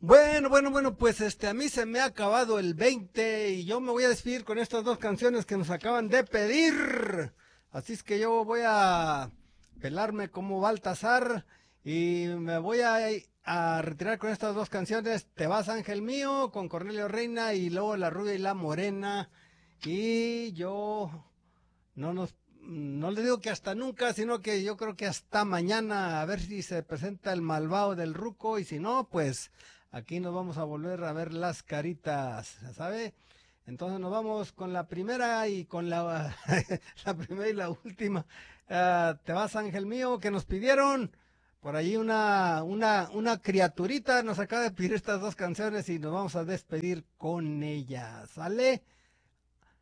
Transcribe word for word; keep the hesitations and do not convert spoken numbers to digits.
Bueno, bueno, bueno, pues este, a mí se me ha acabado el veinte y yo me voy a despedir con estas dos canciones que nos acaban de pedir. Así es que yo voy a pelarme como Baltasar y me voy a, a retirar con estas dos canciones. Te vas, Ángel mío, con Cornelio Reina y luego La Rubia y la Morena. Y yo no nos, no le digo que hasta nunca, sino que yo creo que hasta mañana, a ver si se presenta el malvado del Ruco, y si no, pues aquí nos vamos a volver a ver las caritas, ¿sabe? Entonces nos vamos con la primera y con la, la primera y la última. Uh, Te vas, Ángel mío, que nos pidieron. Por allí una, una, una criaturita nos acaba de pedir estas dos canciones y nos vamos a despedir con ellas, ¿sale?